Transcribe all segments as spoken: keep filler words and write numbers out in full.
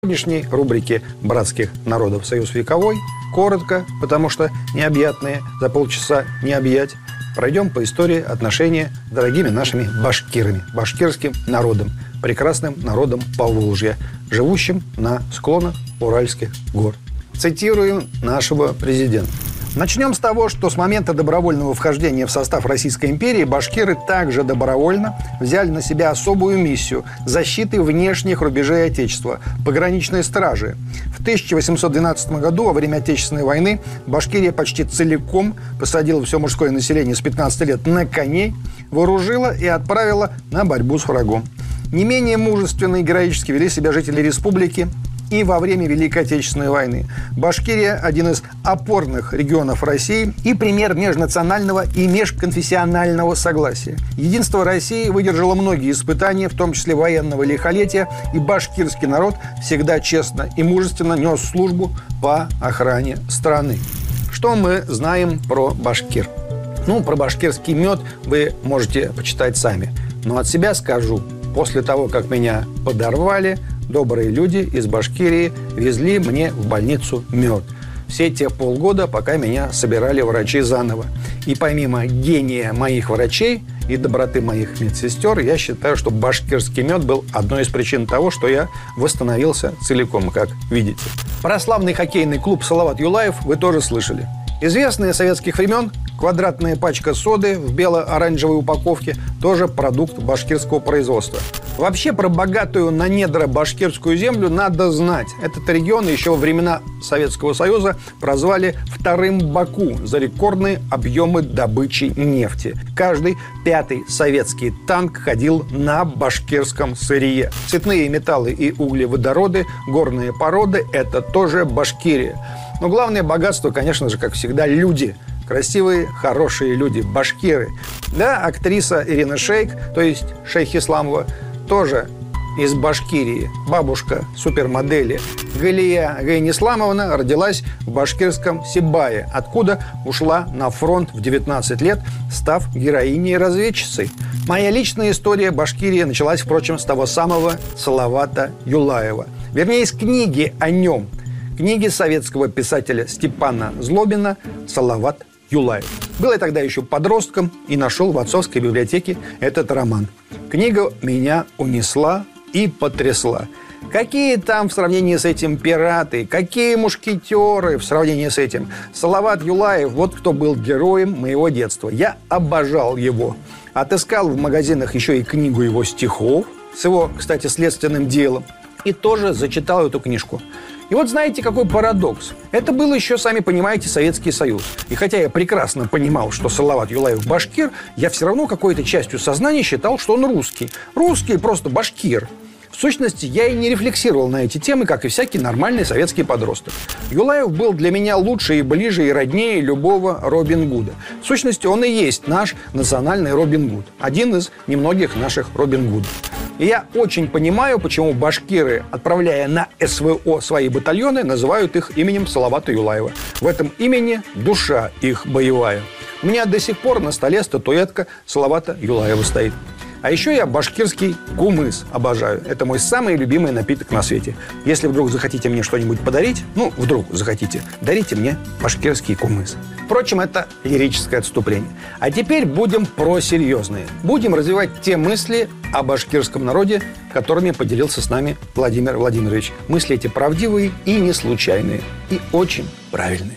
В сегодняшней рубрике «Братских народов. Союз вековой» коротко, потому что необъятные за полчаса не объять, пройдем по истории отношения с дорогими нашими башкирами, башкирским народом, прекрасным народом Поволжья, живущим на склонах Уральских гор. Цитируем нашего президента. Начнем с того, что с момента добровольного вхождения в состав Российской империи башкиры также добровольно взяли на себя особую миссию защиты внешних рубежей Отечества – пограничной стражи. В тысяча восемьсот двенадцатом году, во время Отечественной войны, Башкирия почти целиком посадила все мужское население с пятнадцати лет на коней, вооружила и отправила на борьбу с врагом. Не менее мужественно и героически вели себя жители республики и во время Великой Отечественной войны. Башкирия – один из опорных регионов России и пример межнационального и межконфессионального согласия. Единство России выдержало многие испытания, в том числе военного лихолетия, и башкирский народ всегда честно и мужественно нес службу по охране страны. Что мы знаем про башкир? Ну, про башкирский мед вы можете почитать сами. Но от себя скажу. После того, как меня подорвали, добрые люди из Башкирии везли мне в больницу мед. Все те полгода, пока меня собирали врачи заново. И помимо гения моих врачей и доброты моих медсестер, я считаю, что башкирский мед был одной из причин того, что я восстановился целиком, как видите. Про славный хоккейный клуб «Салават Юлаев» вы тоже слышали. Известная с советских времен квадратная пачка соды в бело-оранжевой упаковке – тоже продукт башкирского производства. Вообще, про богатую на недра башкирскую землю надо знать. Этот регион еще во времена Советского Союза прозвали «вторым Баку» за рекордные объемы добычи нефти. Каждый пятый советский танк ходил на башкирском сырье. Цветные металлы и углеводороды, горные породы – это тоже Башкирия. Но главное богатство, конечно же, как всегда, люди. Красивые, хорошие люди, башкиры. Да, актриса Ирина Шейк, то есть Шейх Исламова, тоже из Башкирии. Бабушка супермодели Галия Гайнисламовна родилась в башкирском Сибае, откуда ушла на фронт в девятнадцать лет, став героиней-разведчицей. Моя личная история Башкирии началась, впрочем, с того самого Салавата Юлаева. Вернее, из книги о нем. Книги советского писателя Степана Злобина «Салават Юлаев». Был я тогда еще подростком и нашел в отцовской библиотеке этот роман. Книга меня унесла и потрясла. Какие там в сравнении с этим пираты, какие мушкетеры в сравнении с этим. Салават Юлаев, вот кто был героем моего детства. Я обожал его. Отыскал в магазинах еще и книгу его стихов с его, кстати, следственным делом. И тоже зачитал эту книжку. И вот знаете, какой парадокс. Это был еще, сами понимаете, Советский Союз. И хотя я прекрасно понимал, что Салават Юлаев башкир, я все равно какой-то частью сознания считал, что он русский. Русский просто башкир. В сущности, я и не рефлексировал на эти темы, как и всякий нормальный советский подросток. Юлаев был для меня лучше и ближе и роднее любого Робин Гуда. В сущности, он и есть наш национальный Робин Гуд. Один из немногих наших Робин Гудов. И я очень понимаю, почему башкиры, отправляя на СВО свои батальоны, называют их именем Салавата Юлаева. В этом имени душа их боевая. У меня до сих пор на столе статуэтка Салавата Юлаева стоит. А еще я башкирский кумыс обожаю. Это мой самый любимый напиток на свете. Если вдруг захотите мне что-нибудь подарить, ну, вдруг захотите, дарите мне башкирский кумыс. Впрочем, это лирическое отступление. А теперь будем про серьезные. Будем развивать те мысли о башкирском народе, которыми поделился с нами Владимир Владимирович. Мысли эти правдивые и не случайные. И очень правильные.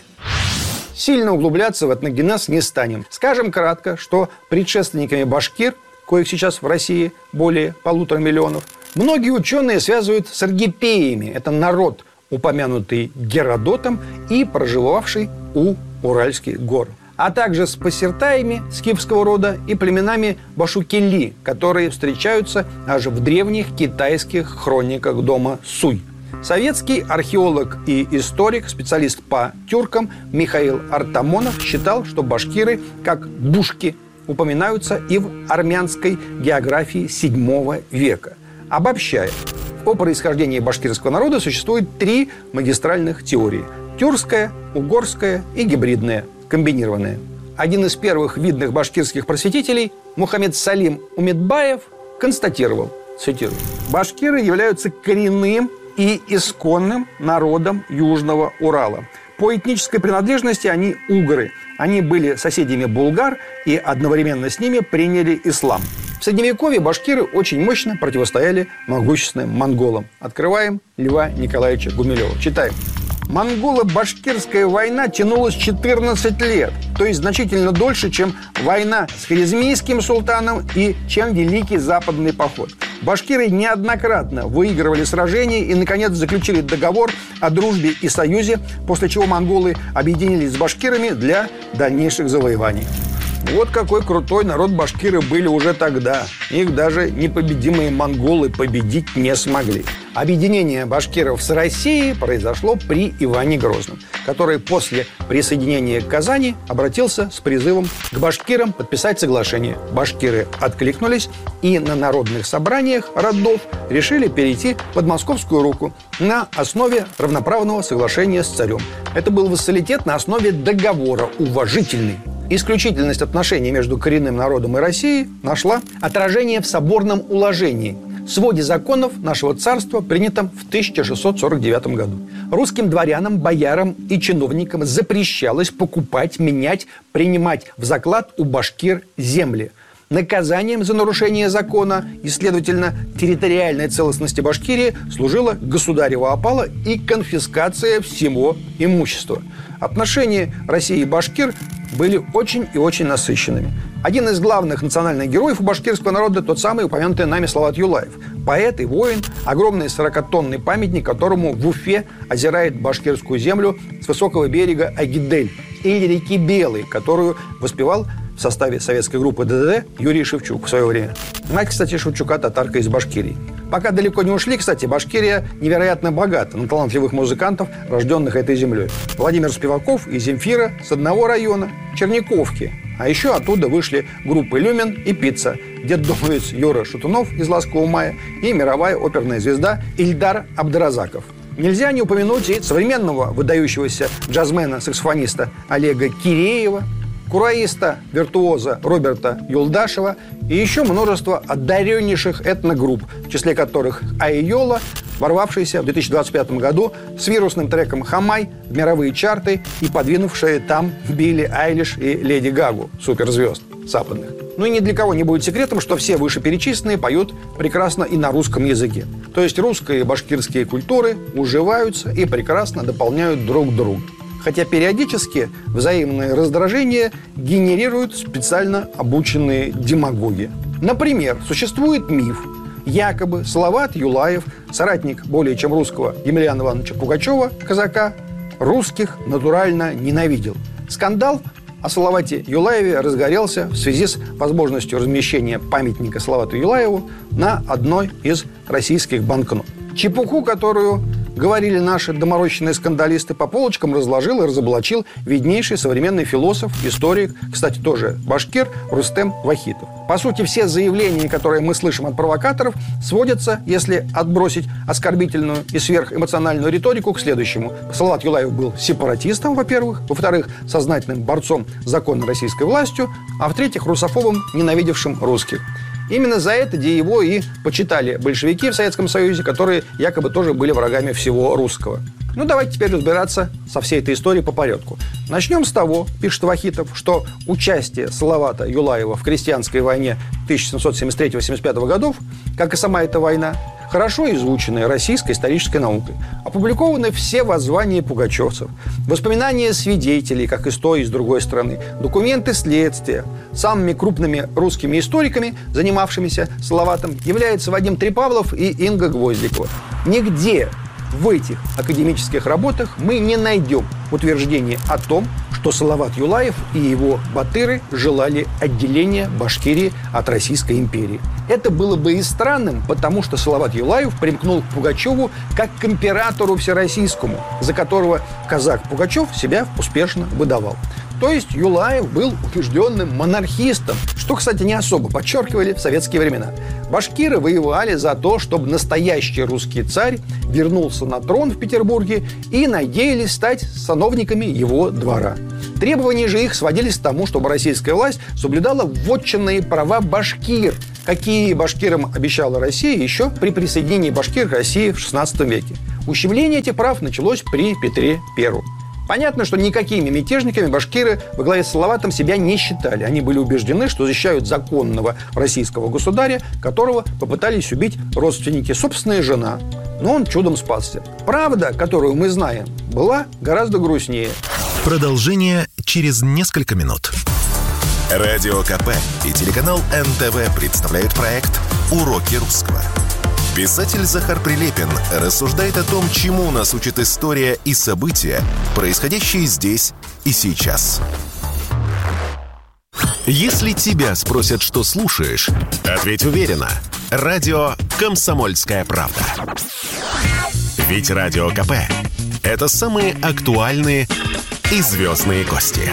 Сильно углубляться в этногенез не станем. Скажем кратко, что предшественниками башкир, коих сейчас в России более полутора миллионов, многие ученые связывают с аргипеями. Это народ, упомянутый Геродотом и проживавший у Уральских гор. А также с пассертаями скифского рода и племенами башукели, которые встречаются аж в древних китайских хрониках дома Суй. Советский археолог и историк, специалист по тюркам Михаил Артамонов считал, что башкиры, как бушки, упоминаются и в армянской географии седьмого века. Обобщая, о происхождении башкирского народа существует три магистральных теории – тюркская, угорская и гибридная, комбинированная. Один из первых видных башкирских просветителей, Мухаммед Салим Умедбаев, констатировал, цитирую, «Башкиры являются коренным и исконным народом Южного Урала. По этнической принадлежности они угры. Они были соседями булгар и одновременно с ними приняли ислам. В Средневековье башкиры очень мощно противостояли могущественным монголам. Открываем Льва Николаевича Гумилева. Читаем. Монголо-башкирская война тянулась четырнадцать лет, то есть значительно дольше, чем война с Хорезмийским султаном и чем Великий Западный поход. Башкиры неоднократно выигрывали сражения и, наконец, заключили договор о дружбе и союзе, после чего монголы объединились с башкирами для дальнейших завоеваний. Вот какой крутой народ башкиры были уже тогда. Их даже непобедимые монголы победить не смогли. Объединение башкиров с Россией произошло при Иване Грозном, который после присоединения к Казани обратился с призывом к башкирам подписать соглашение. Башкиры откликнулись и на народных собраниях родов решили перейти под московскую руку на основе равноправного соглашения с царем. Это был вассалитет на основе договора, уважительный. Исключительность отношений между коренным народом и Россией нашла отражение в соборном уложении, своде законов нашего царства, принятом в тысяча шестьсот сорок девятом году. Русским дворянам, боярам и чиновникам запрещалось покупать, менять, принимать в заклад у башкир земли. Наказанием за нарушение закона и, следовательно, территориальной целостности Башкирии служила государева опала и конфискация всего имущества. Отношения России и башкир были очень и очень насыщенными. Один из главных национальных героев у башкирского народа – тот самый упомянутый нами Салават Юлаев. Поэт и воин, огромный сорокатонный памятник, которому в Уфе озирает башкирскую землю с высокого берега Агидель или реки Белой, которую воспевал в составе советской группы ДДТ Юрий Шевчук в свое время. Мать, кстати, Шевчука татарка из Башкирии. Пока далеко не ушли, кстати, Башкирия невероятно богата на талантливых музыкантов, рожденных этой землей. Владимир Спиваков и Земфира с одного района – Черниковки. А еще оттуда вышли группы «Люмен» и «Пицца», детдомовец Юра Шатунов из «Ласкового мая» и мировая оперная звезда Ильдар Абдразаков. Нельзя не упомянуть и современного выдающегося джазмена-саксофониста Олега Киреева, кураиста, виртуоза Роберта Юлдашева и еще множество одареннейших этногрупп, в числе которых Айола, ворвавшаяся в две тысячи двадцать пятом году с вирусным треком «Хамай» в мировые чарты и подвинувшие там Билли Айлиш и Леди Гагу, суперзвезд западных. Ну и ни для кого не будет секретом, что все вышеперечисленные поют прекрасно и на русском языке. То есть русские и башкирские культуры уживаются и прекрасно дополняют друг друга. Хотя периодически взаимные раздражения генерируют специально обученные демагоги. Например, существует миф. Якобы Салават Юлаев, соратник более чем русского Емельяна Ивановича Пугачева, казака, русских натурально ненавидел. Скандал о Салавате Юлаеве разгорелся в связи с возможностью размещения памятника Салавату Юлаеву на одной из российских банкнот. Чепуху, которую говорили наши доморощенные скандалисты, по полочкам разложил и разоблачил виднейший современный философ, историк, кстати, тоже башкир, Рустем Вахитов. По сути, все заявления, которые мы слышим от провокаторов, сводятся, если отбросить оскорбительную и сверхэмоциональную риторику, к следующему. Салават Юлаев был сепаратистом, во-первых, во-вторых, сознательным борцом с законной российской властью, а в-третьих, русофобом, ненавидевшим русских. Именно за это его и почитали большевики в Советском Союзе, которые якобы тоже были врагами всего русского. Ну, давайте теперь разбираться со всей этой историей по порядку. Начнем с того, пишет Вахитов, что участие Салавата Юлаева в крестьянской войне тысяча семьсот семьдесят третьего — семьдесят пятого годов, как и сама эта война, хорошо изученная российской исторической наукой. Опубликованы все воззвания пугачевцев, воспоминания свидетелей, как и с той, и с другой стороны, документы следствия. Самыми крупными русскими историками, занимавшимися Салаватом, являются Вадим Трепавлов и Инга Гвоздикова. Нигде в этих академических работах мы не найдем утверждения о том, что Салават Юлаев и его батыры желали отделения Башкирии от Российской империи. Это было бы и странным, потому что Салават Юлаев примкнул к Пугачеву как к императору всероссийскому, за которого казак Пугачев себя успешно выдавал. То есть Юлаев был убежденным монархистом, что, кстати, не особо подчеркивали в советские времена. Башкиры воевали за то, чтобы настоящий русский царь вернулся на трон в Петербурге и надеялись стать сановниками его двора. Требования же их сводились к тому, чтобы российская власть соблюдала вотчинные права башкир, какие башкирам обещала Россия еще при присоединении башкир к России в шестнадцатом веке. Ущемление этих прав началось при Петре Первом. Понятно, что никакими мятежниками башкиры во главе с Салаватом себя не считали. Они были убеждены, что защищают законного российского государя, которого попытались убить родственники, собственная жена. Но он чудом спасся. Правда, которую мы знаем, была гораздо грустнее. Продолжение через несколько минут. Радио КП и телеканал эн тэ вэ представляют проект «Уроки русского». Писатель Захар Прилепин рассуждает о том, чему нас учит история и события, происходящие здесь и сейчас. Если тебя спросят, что слушаешь, ответь уверенно. Радио «Комсомольская правда». Ведь Радио КП – это самые актуальные и звездные гости.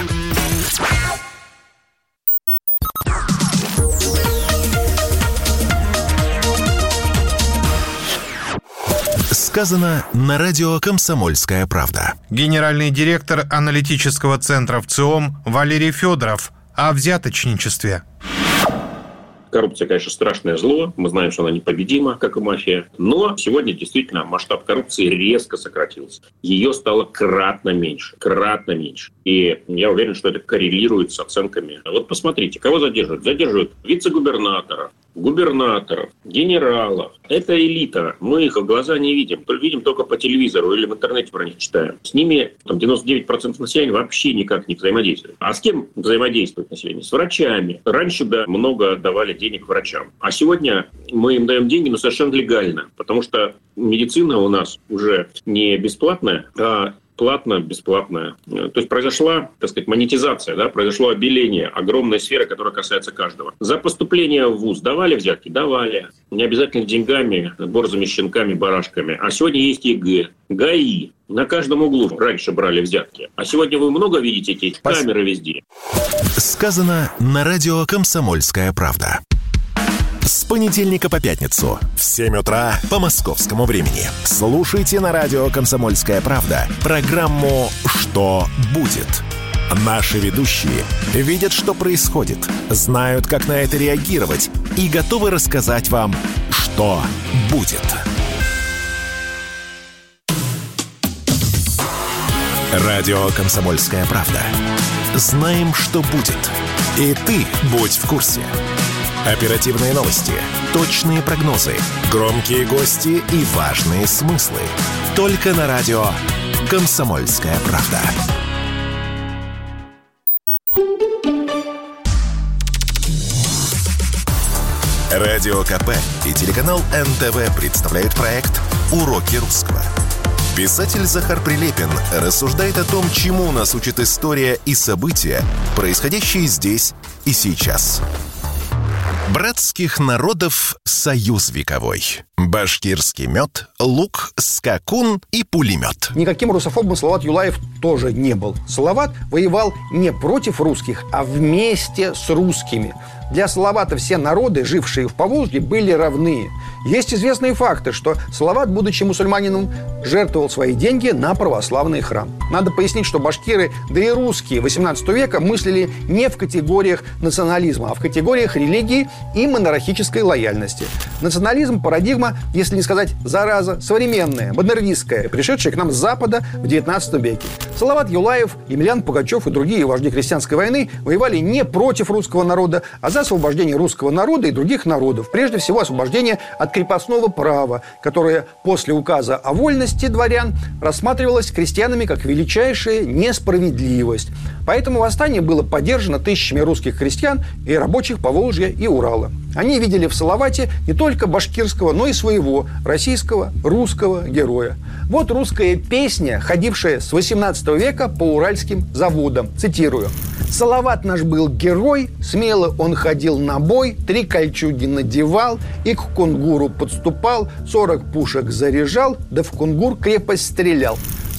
Сказано на радио «Комсомольская правда». Генеральный директор аналитического центра ВЦИОМ Валерий Федоров о взяточничестве. Коррупция, конечно, страшное зло. Мы знаем, что она непобедима, как и мафия. Но сегодня действительно масштаб коррупции резко сократился. Ее стало кратно меньше. Кратно меньше. И я уверен, что это коррелирует с оценками. Вот посмотрите, кого задерживают? Задерживают вице-губернаторов, губернаторов, генералов. Это элита. Мы их в глаза не видим. Видим только по телевизору или в интернете про них читаем. С ними там, девяносто девять процентов населения вообще никак не взаимодействует. А с кем взаимодействует население? С врачами. Раньше, да, много давали денег врачам. А сегодня мы им даем деньги, но совершенно легально. Потому что медицина у нас уже не бесплатная, а платно, бесплатная. То есть произошла, так сказать, монетизация, да, произошло обеление огромной сферы, которая касается каждого. За поступление в вуз давали взятки? Давали. Не обязательно деньгами, борзыми щенками, барашками. А сегодня есть ЕГЭ, ГАИ. На каждом углу раньше брали взятки. А сегодня вы много видите эти камеры везде. Сказано на радио «Комсомольская правда». С понедельника по пятницу в семь утра по московскому времени. Слушайте на радио «Комсомольская правда» программу «Что будет?». Наши ведущие видят, что происходит, знают, как на это реагировать и готовы рассказать вам, что будет. Радио «Комсомольская правда». Знаем, что будет. И ты будь в курсе. Оперативные новости, точные прогнозы, громкие гости и важные смыслы. Только на радио «Комсомольская правда». Радио КП и телеканал эн тэ вэ представляют проект «Уроки русского». Писатель Захар Прилепин рассуждает о том, чему нас учит история и события, происходящие здесь и сейчас. Братских народов союз вековой. Башкирский мед, лук, скакун и пулемет. Никаким русофобом Салават Юлаев тоже не был. Салават воевал не против русских, а вместе с русскими. Для Салавата все народы, жившие в Поволжье, были равны. Есть известные факты, что Салават, будучи мусульманином, жертвовал свои деньги на православный храм. Надо пояснить, что башкиры, да и русские восемнадцатого века мыслили не в категориях национализма, а в категориях религии и монархической лояльности. Национализм – парадигма, если не сказать зараза, современная, модернистская, пришедшая к нам с Запада в девятнадцатом веке. Салават Юлаев, Емельян Пугачев и другие вожди крестьянской войны воевали не против русского народа, а за освобождение русского народа и других народов. Прежде всего, освобождение от крепостного права, которое после указа о вольности дворян рассматривалось крестьянами как величайшая несправедливость. Поэтому восстание было поддержано тысячами русских крестьян и рабочих Поволжья и Урала. Они видели в Салавате не только башкирского, но и своего российского, русского героя. Вот русская песня, ходившая с восемнадцатого века по уральским заводам. Цитирую. «Салават наш был герой, смело он ходил на бой, три кольчуги надевал и к кунгуру подступал, сорок пушек заряжал, да в кунгур крепость стрелял.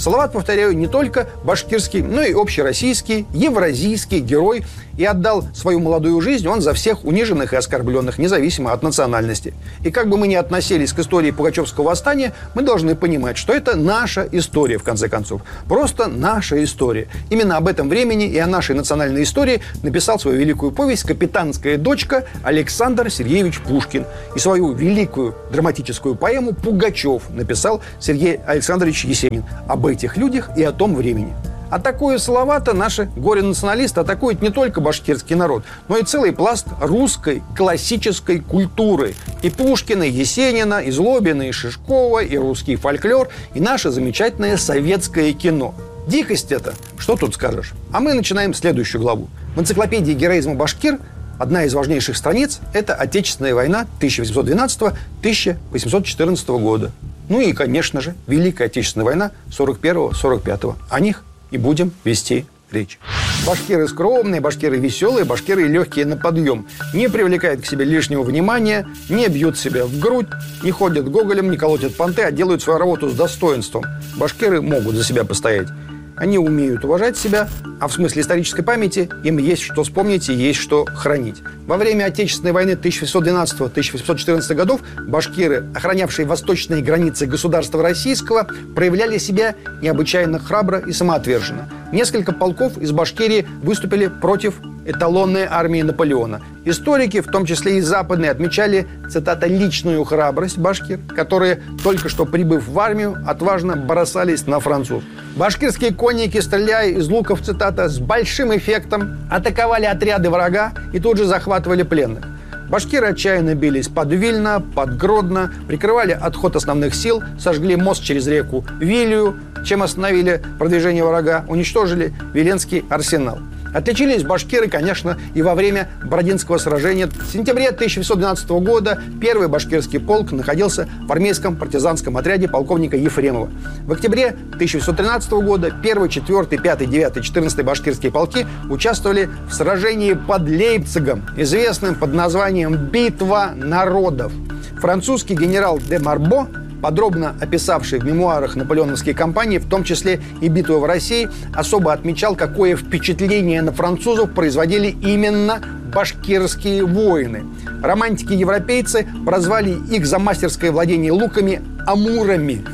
Салават, повторяю, не только башкирский, но и общероссийский, евразийский герой, и отдал свою молодую жизнь он за всех униженных и оскорбленных, независимо от национальности. И как бы мы ни относились к истории Пугачевского восстания, мы должны понимать, что это наша история, в конце концов. Просто наша история. Именно об этом времени и о нашей национальной истории написал свою великую повесть «Капитанская дочка» Александр Сергеевич Пушкин. И свою великую драматическую поэму «Пугачев» написал Сергей Александрович Есенин. Об этих людях и о том времени. Атакуя Салавата, наши горе-националисты атакуют не только башкирский народ, но и целый пласт русской классической культуры. И Пушкина, и Есенина, и Злобина, и Шишкова, и русский фольклор, и наше замечательное советское кино. Дикость это, что тут скажешь? А мы начинаем следующую главу. В энциклопедии героизма башкир одна из важнейших страниц – это Отечественная война тысяча восемьсот двенадцатого — тысяча восемьсот четырнадцатого года. Ну и, конечно же, Великая Отечественная война сорок первого — сорок пятого. О них и будем вести речь. Башкиры скромные, башкиры веселые, башкиры легкие на подъем. Не привлекают к себе лишнего внимания, не бьют себя в грудь, не ходят гоголем, не колотят понты, а делают свою работу с достоинством. Башкиры могут за себя постоять. Они умеют уважать себя, а в смысле исторической памяти им есть что вспомнить и есть что хранить. Во время Отечественной войны тысяча восемьсот двенадцатого — тысяча восемьсот четырнадцатого годов башкиры, охранявшие восточные границы государства российского, проявляли себя необычайно храбро и самоотверженно. Несколько полков из Башкирии выступили против эталонной армии Наполеона. Историки, в том числе и западные, отмечали, цитата, «личную храбрость башкир, которые, только что прибыв в армию, отважно бросались на француз». Башкирские конники, стреляя из луков, цитата, «с большим эффектом атаковали отряды врага и тут же захватывали пленных». Башкиры отчаянно бились под Вильно, под Гродно, прикрывали отход основных сил, сожгли мост через реку Вилью, чем остановили продвижение врага, уничтожили Виленский арсенал. Отличились башкиры, конечно, и во время Бородинского сражения. В сентябре тысяча восемьсот двенадцатого года первый башкирский полк находился в армейском партизанском отряде полковника Ефремова. В октябре тысяча восемьсот тринадцатого года первый, четвёртый, пятый, девятый, четырнадцатый башкирские полки участвовали в сражении под Лейпцигом, известным под названием «Битва народов». Французский генерал де Марбо, подробно описавший в мемуарах наполеоновские кампании, в том числе и битву в России, особо отмечал, какое впечатление на французов производили именно башкирские воины. Романтики-европейцы прозвали их за мастерское владение луками «амурами»,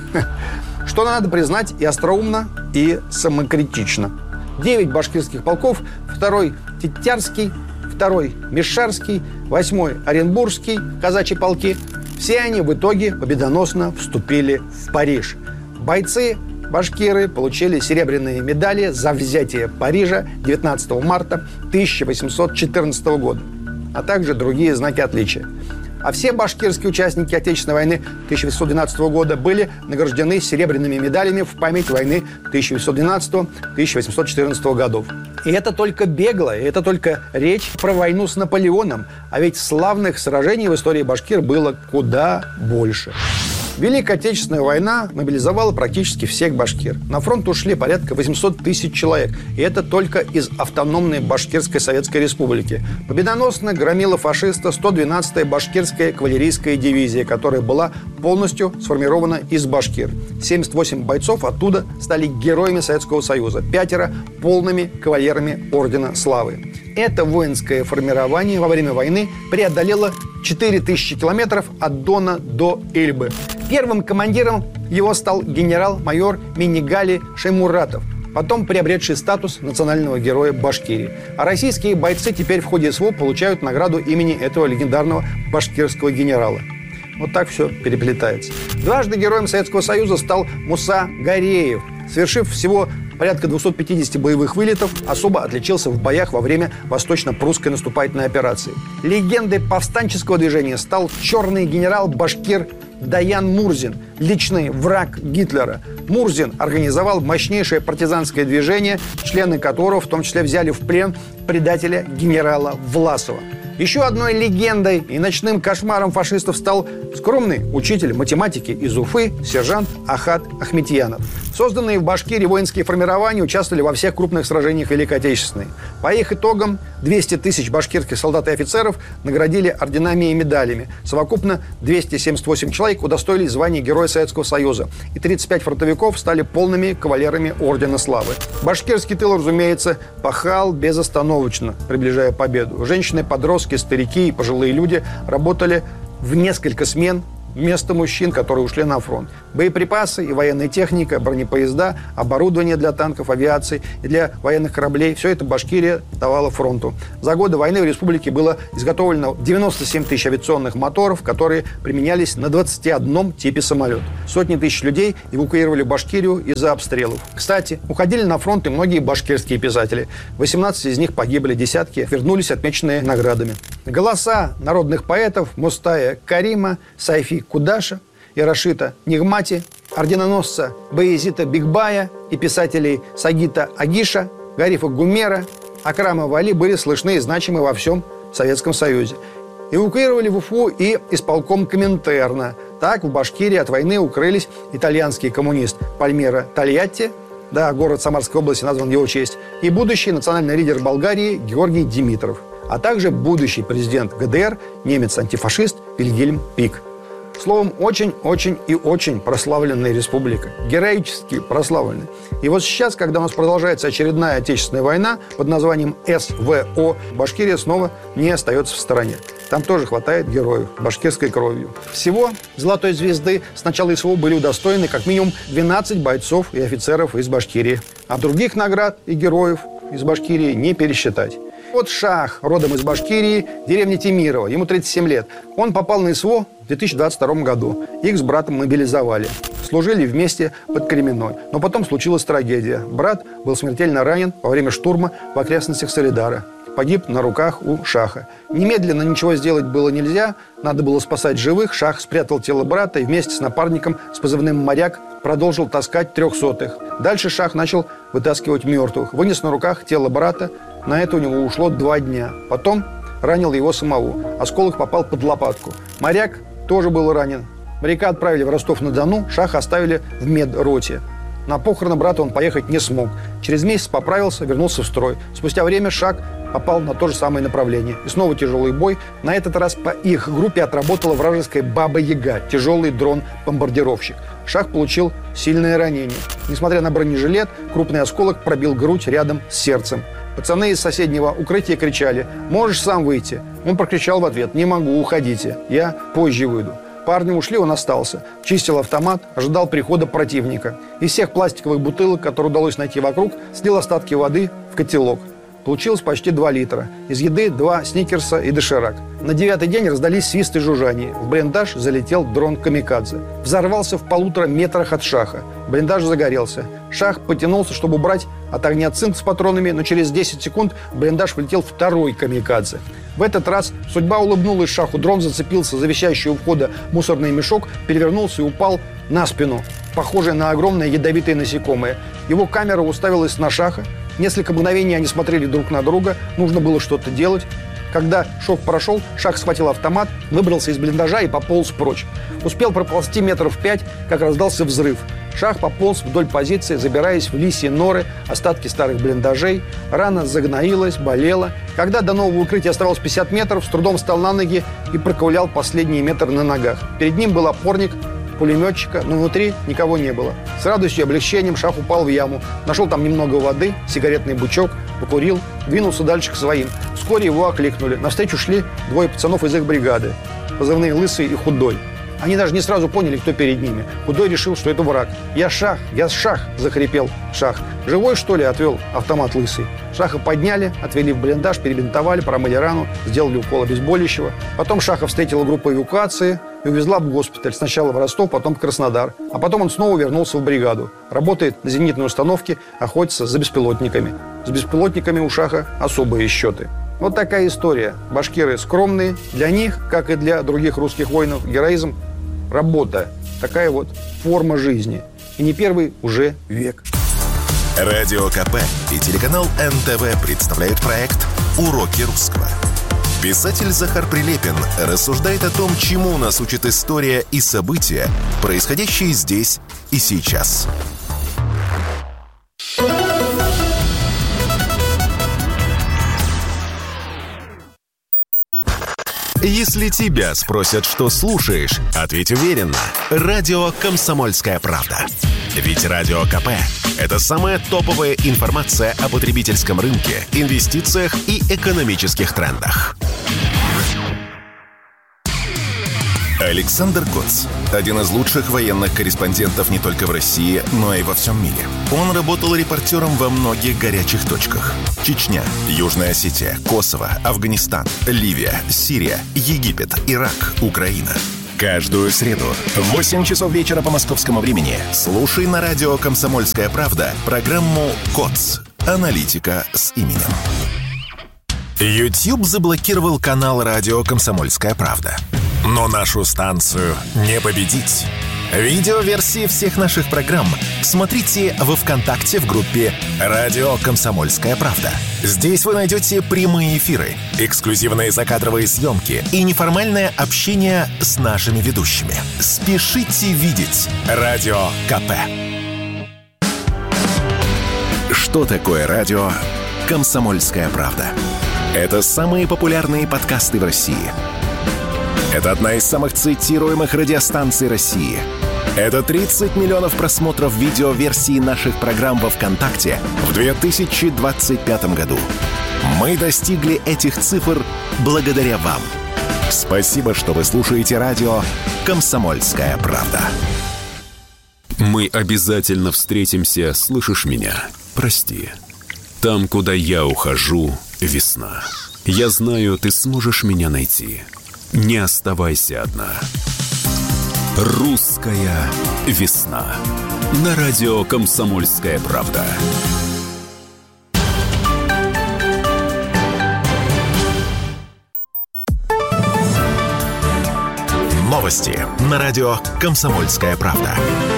что надо признать и остроумно, и самокритично. Девять башкирских полков, второй Тетярский, второй Мешарский, восьмой Оренбургский, казачьи полки, все они в итоге победоносно вступили в Париж. Бойцы башкиры получили серебряные медали за взятие Парижа девятнадцатого марта тысяча восемьсот четырнадцатого года, а также другие знаки отличия. А все башкирские участники Отечественной войны тысяча восемьсот двенадцатого года были награждены серебряными медалями в память войны тысяча восемьсот двенадцатого — тысяча восемьсот четырнадцатого годов. И это только бегло, и это только речь про войну с Наполеоном, а ведь славных сражений в истории башкир было куда больше. Великая Отечественная война мобилизовала практически всех башкир. На фронт ушли порядка восемьсот тысяч человек. И это только из автономной Башкирской Советской Республики. Победоносно громила фашиста сто двенадцатая башкирская кавалерийская дивизия, которая была полностью сформирована из башкир. семьдесят восемь бойцов оттуда стали героями Советского Союза. Пятеро – полными кавалерами Ордена Славы. Это воинское формирование во время войны преодолело четыре тысячи километров от Дона до Эльбы. Первым командиром его стал генерал-майор Минигали Шаймуратов, потом приобретший статус национального героя Башкирии. А российские бойцы теперь в ходе СВО получают награду имени этого легендарного башкирского генерала. Вот так все переплетается. Дважды героем Советского Союза стал Муса Гареев. Совершив всего порядка двухсот пятидесяти боевых вылетов, особо отличился в боях во время восточно-прусской наступательной операции. Легендой повстанческого движения стал черный генерал-башкир Даян Мурзин, личный враг Гитлера. Мурзин организовал мощнейшее партизанское движение, члены которого в том числе взяли в плен предателя генерала Власова. Еще одной легендой и ночным кошмаром фашистов стал скромный учитель математики из Уфы сержант Ахат Ахметьянов. Созданные в Башкирии воинские формирования участвовали во всех крупных сражениях Великой Отечественной. По их итогам двести тысяч башкирских солдат и офицеров наградили орденами и медалями. Совокупно двести семьдесят восемь человек удостоились звания Героя Советского Союза. И тридцать пять фронтовиков стали полными кавалерами Ордена Славы. Башкирский тыл, разумеется, пахал безостановочно, приближая победу. Женщины, подростки, старики и пожилые люди работали в несколько смен вместо мужчин, которые ушли на фронт. Боеприпасы и военная техника, бронепоезда, оборудование для танков, авиации и для военных кораблей – все это Башкирия давала фронту. За годы войны в республике было изготовлено девяносто семь тысяч авиационных моторов, которые применялись на двадцати одном типе самолет. Сотни тысяч людей эвакуировали Башкирию из-за обстрелов. Кстати, уходили на фронт и многие башкирские писатели. восемнадцать из них погибли, десятки вернулись, отмеченные наградами. Голоса народных поэтов Мустая Карима, Сайфи Кудаша и Рашита Нигмати, орденоносца Баязита Бигбая и писателей Сагита Агиша, Гарифа Гумера, Акрама Вали были слышны и значимы во всем Советском Союзе. Эвакуировали в Уфу и исполком Коминтерна. Так в Башкирии от войны укрылись итальянский коммунист Пальмиро Тольятти, да, город Самарской области назван в его честь, и будущий национальный лидер Болгарии Георгий Димитров, а также будущий президент ГДР, немец-антифашист Вильгельм Пик. Словом, очень-очень и очень прославленная республика. Героически прославленная. И вот сейчас, когда у нас продолжается очередная отечественная война под названием СВО, Башкирия снова не остается в стороне. Там тоже хватает героев башкирской кровью. Всего «Золотой звезды» с начала СВО были удостоены как минимум двенадцать бойцов и офицеров из Башкирии. А других наград и героев из Башкирии не пересчитать. Вот Шах, родом из Башкирии, деревня Темирово, ему тридцать семь лет. Он попал на СВО в две тысячи двадцать втором году. Их с братом мобилизовали. Служили вместе под Кременной. Но потом случилась трагедия. Брат был смертельно ранен во время штурма в окрестностях Солидара. Погиб на руках у Шаха. Немедленно ничего сделать было нельзя. Надо было спасать живых. Шах спрятал тело брата и вместе с напарником с позывным «Моряк» продолжил таскать трехсотых. Дальше Шах начал вытаскивать мертвых. Вынес на руках тело брата. На это у него ушло два дня. Потом ранил его самого. Осколок попал под лопатку. Моряк тоже был ранен. Моряка отправили в Ростов-на-Дону. Шаха оставили в медроте. На похороны брата он поехать не смог. Через месяц поправился, вернулся в строй. Спустя время Шах попал на то же самое направление. И снова тяжелый бой. На этот раз по их группе отработала вражеская Баба-Яга, тяжелый дрон-бомбардировщик. Шах получил сильное ранение. Несмотря на бронежилет, крупный осколок пробил грудь рядом с сердцем. Пацаны из соседнего укрытия кричали: «Можешь сам выйти?» Он прокричал в ответ: «Не могу, уходите, я позже выйду». Парни ушли, он остался. Чистил автомат, ожидал прихода противника. Из всех пластиковых бутылок, которые удалось найти вокруг, слил остатки воды в котелок. Получилось почти два литра. Из еды два сникерса и доширак. На девятый день раздались свист и жужжание. В блиндаж залетел дрон «Камикадзе». Взорвался в полутора метрах от Шаха. Блиндаж загорелся. Шах потянулся, чтобы убрать от огня цинк с патронами, но через десять секунд в блиндаж влетел второй «Камикадзе». В этот раз судьба улыбнулась Шаху. Дрон зацепился за висящий у входа мусорный мешок, перевернулся и упал на спину, похожий на огромное ядовитое насекомое. Его камера уставилась на Шаха. Несколько мгновений они смотрели друг на друга. Нужно было что-то делать. Когда шок прошел, Шах схватил автомат, выбрался из блиндажа и пополз прочь. Успел проползти метров пять, как раздался взрыв. Шах пополз вдоль позиции, забираясь в лисьи норы, остатки старых блиндажей. Рана загноилась, болела. Когда до нового укрытия оставалось пятьдесят метров, с трудом встал на ноги и проковылял последний метр на ногах. Перед ним был опорник пулеметчика, но внутри никого не было. С радостью и облегчением Шах упал в яму, нашел там немного воды, сигаретный бучок, покурил, двинулся дальше к своим. Вскоре его окликнули. Навстречу шли двое пацанов из их бригады, позывные «Лысый» и «Худой». Они даже не сразу поняли, кто перед ними. Худой решил, что это враг. «Я Шах! Я Шах!» – захрипел Шах. «Живой, что ли?» – отвел автомат Лысый. Шаха подняли, отвели в блиндаж, перебинтовали, промыли рану, сделали укол обезболивающего. Потом Шаха встретила группа эвакуации и увезла в госпиталь. Сначала в Ростов, потом в Краснодар. А потом он снова вернулся в бригаду. Работает на зенитной установке, охотится за беспилотниками. С беспилотниками у Шаха особые счеты. Вот такая история. Башкиры скромные. Для них, как и для других русских воинов, героизм – работа. Такая вот форма жизни. И не первый уже век. Радио КП и телеканал эн тэ вэ представляют проект «Уроки русского». Писатель Захар Прилепин рассуждает о том, чему нас учит история и события, происходящие здесь и сейчас. Если тебя спросят, что слушаешь, ответь уверенно. Радио «Комсомольская правда». Ведь Радио КП – это самая топовая информация о потребительском рынке, инвестициях и экономических трендах. Александр Коц – один из лучших военных корреспондентов не только в России, но и во всем мире. Он работал репортером во многих горячих точках. Чечня, Южная Осетия, Косово, Афганистан, Ливия, Сирия, Египет, Ирак, Украина. Каждую среду в восемь часов вечера по московскому времени слушай на радио «Комсомольская правда» программу «Коц. Аналитика с именем». YouTube заблокировал канал радио «Комсомольская правда». Но нашу станцию не победить. Видеоверсии всех наших программ смотрите во ВКонтакте в группе «Радио Комсомольская правда». Здесь вы найдете прямые эфиры, эксклюзивные закадровые съемки и неформальное общение с нашими ведущими. Спешите видеть Радио КП. Что такое радио «Комсомольская правда»? Это самые популярные подкасты в России. Это одна из самых цитируемых радиостанций России. Это тридцать миллионов просмотров видеоверсии наших программ во ВКонтакте в две тысячи двадцать пятом году. Мы достигли этих цифр благодаря вам. Спасибо, что вы слушаете радио «Комсомольская правда». Мы обязательно встретимся, слышишь меня? Прости. Там, куда я ухожу, весна. Я знаю, ты сможешь меня найти. Не оставайся одна. Русская весна. На радио «Комсомольская правда». Новости на радио «Комсомольская правда».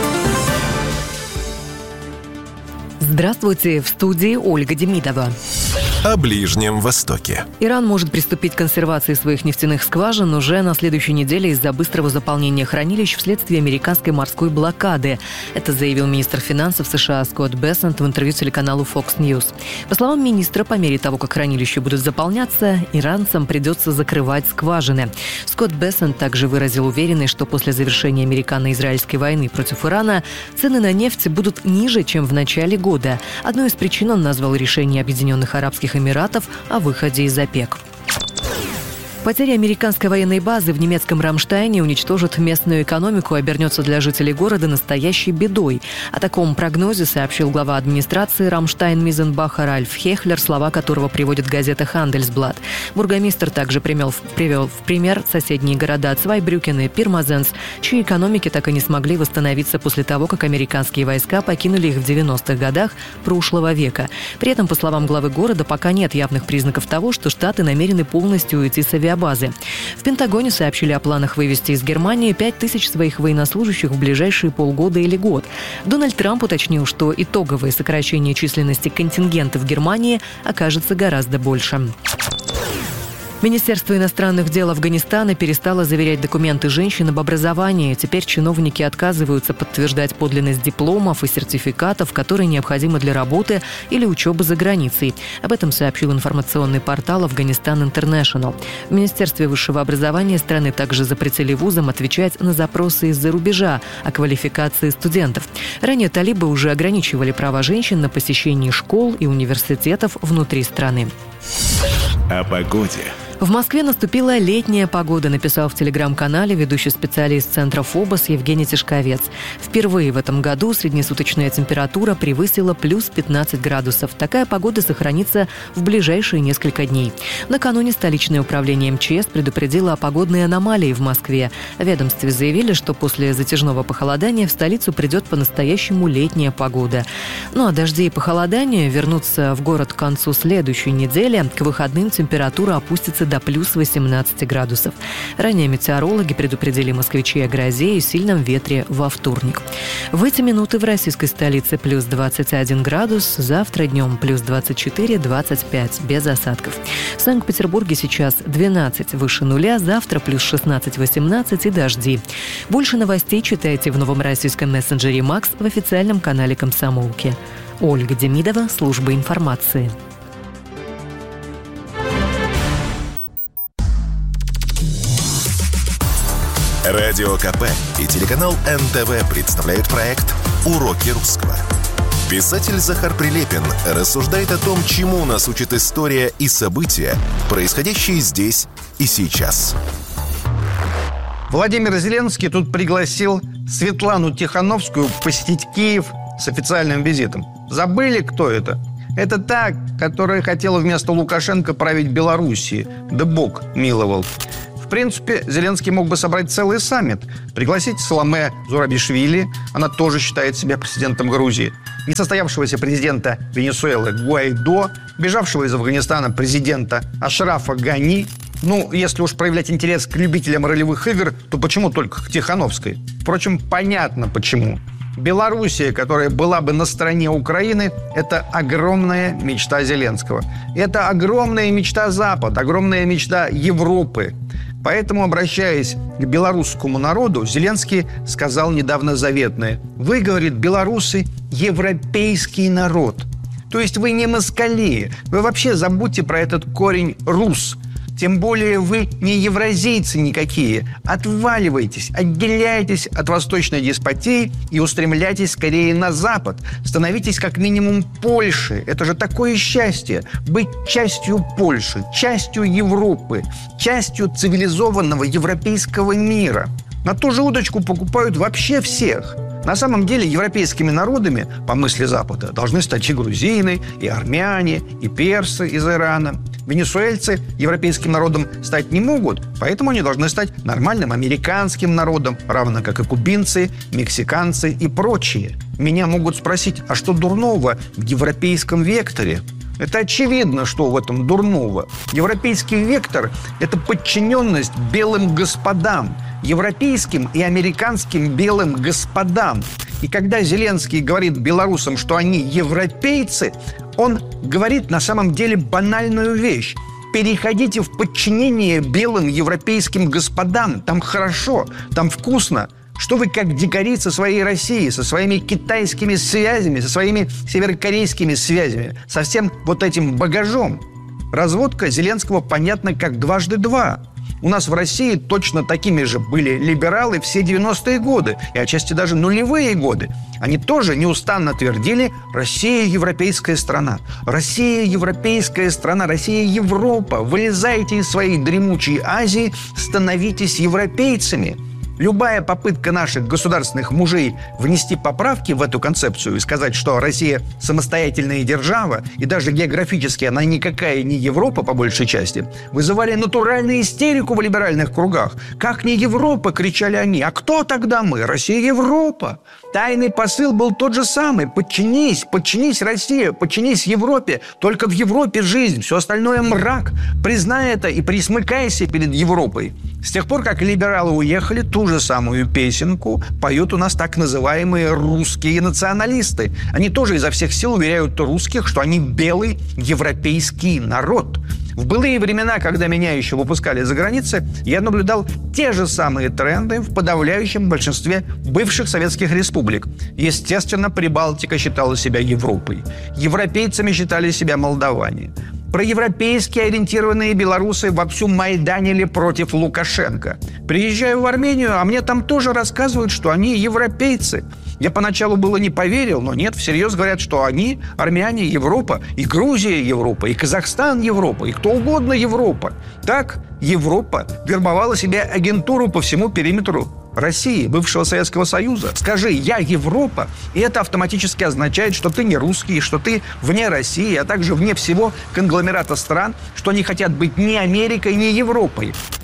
Здравствуйте, в студии Ольга Демидова. О Ближнем Востоке. Иран может приступить к консервации своих нефтяных скважин уже на следующей неделе из-за быстрого заполнения хранилищ вследствие американской морской блокады. Это заявил министр финансов США Скотт Бессент в интервью телеканалу Fox News. По словам министра, по мере того, как хранилища будут заполняться, иранцам придется закрывать скважины. Скотт Бессент также выразил уверенность, что после завершения американо-израильской войны против Ирана цены на нефть будут ниже, чем в начале года. Одной из причин он назвал решение Объединенных Арабских Эмиратов о выходе из ОПЕК. Потеря американской военной базы в немецком Рамштайне уничтожит местную экономику и обернется для жителей города настоящей бедой. О таком прогнозе сообщил глава администрации Рамштайн-Мизенбаха Ральф Хехлер, слова которого приводит газета «Хандельсблат». Бургомистр также привел, привел в пример соседние города Цвайбрюкен и Пирмазенс, чьи экономики так и не смогли восстановиться после того, как американские войска покинули их в девяностых годах прошлого века. При этом, по словам главы города, пока нет явных признаков того, что Штаты намерены полностью уйти с авиабазы. В Пентагоне сообщили о планах вывести из Германии пять тысяч своих военнослужащих в ближайшие полгода или год. Дональд Трамп уточнил, что итоговое сокращение численности контингента в Германии окажется гораздо больше. Министерство иностранных дел Афганистана перестало заверять документы женщин об образовании. Теперь чиновники отказываются подтверждать подлинность дипломов и сертификатов, которые необходимы для работы или учебы за границей. Об этом сообщил информационный портал «Афганистан Интернешнл». В Министерстве высшего образования страны также запретили вузам отвечать на запросы из-за рубежа о квалификации студентов. Ранее талибы уже ограничивали права женщин на посещение школ и университетов внутри страны. О погоде. В Москве наступила летняя погода, написал в телеграм-канале ведущий специалист Центра ФОБОС Евгений Тишковец. Впервые в этом году среднесуточная температура превысила плюс пятнадцать градусов. Такая погода сохранится в ближайшие несколько дней. Накануне столичное управление МЧС предупредило о погодной аномалии в Москве. В ведомстве заявили, что после затяжного похолодания в столицу придет по-настоящему летняя погода. Ну а дожди и похолодания вернутся в город к концу следующей недели. К выходным температура опустится до плюс восемнадцати градусов. Ранее метеорологи предупредили москвичей о грозе и сильном ветре во вторник. В эти минуты в российской столице плюс двадцать один градус, завтра днем плюс двадцать четыре - двадцать пять, без осадков. В Санкт-Петербурге сейчас двенадцать выше нуля, завтра плюс шестнадцать - восемнадцать и дожди. Больше новостей читайте в новом российском мессенджере «Макс» в официальном канале «Комсомолки». Ольга Демидова, служба информации. Радио КП и телеканал эн тэ вэ представляют проект «Уроки русского». Писатель Захар Прилепин рассуждает о том, чему нас учит история и события, происходящие здесь и сейчас. Владимир Зеленский тут пригласил Светлану Тихановскую посетить Киев с официальным визитом. Забыли, кто это? Это та, которая хотела вместо Лукашенко править Белоруссией. Да Бог миловал. В принципе, Зеленский мог бы собрать целый саммит, пригласить Саломе Зурабишвили, она тоже считает себя президентом Грузии, несостоявшегося президента Венесуэлы Гуайдо, бежавшего из Афганистана президента Ашрафа Гани. Ну, если уж проявлять интерес к любителям ролевых игр, то почему только к Тихановской? Впрочем, понятно почему. Белоруссия, которая была бы на стороне Украины, это огромная мечта Зеленского. Это огромная мечта Запада, огромная мечта Европы. Поэтому, обращаясь к белорусскому народу, Зеленский сказал недавно заветное. Вы, говорит, белорусы, европейский народ. То есть вы не москали. Вы вообще забудьте про этот корень «рус». Тем более вы не евразийцы никакие. Отваливайтесь, отделяйтесь от восточной деспотии и устремляйтесь скорее на Запад. Становитесь как минимум Польшей. Это же такое счастье – быть частью Польши, частью Европы, частью цивилизованного европейского мира. На ту же удочку покупают вообще всех. На самом деле европейскими народами, по мысли Запада, должны стать и грузины, и армяне, и персы из Ирана. Венесуэльцы европейским народом стать не могут, поэтому они должны стать нормальным американским народом, равно как и кубинцы, мексиканцы и прочие. Меня могут спросить, а что дурного в европейском векторе? Это очевидно, что в этом дурного. Европейский вектор – это подчиненность белым господам, европейским и американским белым господам. И когда Зеленский говорит белорусам, что они европейцы, он говорит на самом деле банальную вещь. Переходите в подчинение белым европейским господам. Там хорошо, там вкусно. Что вы как дикари со своей Россией, со своими китайскими связями, со своими северокорейскими связями, со всем вот этим багажом. Разводка Зеленского понятна как дважды два. У нас в России точно такими же были либералы все девяностые годы и отчасти даже нулевые годы. Они тоже неустанно твердили: Россия – европейская страна, Россия – европейская страна, Россия – Европа. Вылезайте из своей дремучей Азии, становитесь европейцами. Любая попытка наших государственных мужей внести поправки в эту концепцию и сказать, что Россия самостоятельная держава, и даже географически она никакая не Европа по большей части, вызывали натуральную истерику в либеральных кругах. «Как не Европа?» – кричали они. «А кто тогда мы? Россия – Европа!» Тайный посыл был тот же самый. Подчинись, подчинись России, подчинись Европе. Только в Европе жизнь, все остальное мрак. Признай это и присмыкайся перед Европой. С тех пор, как либералы уехали, ту же самую песенку поют у нас так называемые русские националисты. Они тоже изо всех сил уверяют русских, что они белый европейский народ. В былые времена, когда меня еще выпускали за границей, я наблюдал те же самые тренды в подавляющем большинстве бывших советских республик. Естественно, Прибалтика считала себя Европой. Европейцами считали себя молдаване. Проевропейски ориентированные белорусы вовсю майданили против Лукашенко. Приезжаю в Армению, а мне там тоже рассказывают, что они европейцы. Я поначалу было не поверил, но нет, всерьез говорят, что они, армяне, Европа, и Грузия Европа, и Казахстан Европа, и кто угодно Европа. Так Европа вербовала себе агентуру по всему периметру России, бывшего Советского Союза. Скажи «я Европа», и это автоматически означает, что ты не русский, что ты вне России, а также вне всего конгломерата стран, что они хотят быть ни Америкой, ни Европой.